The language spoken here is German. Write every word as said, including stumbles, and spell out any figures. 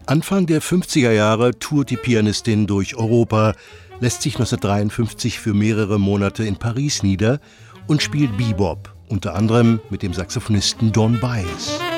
Anfang der fünfziger Jahre tourt die Pianistin durch Europa, lässt sich neunzehnhundertdreiundfünfzig für mehrere Monate in Paris nieder und spielt Bebop, unter anderem mit dem Saxophonisten Don Byas.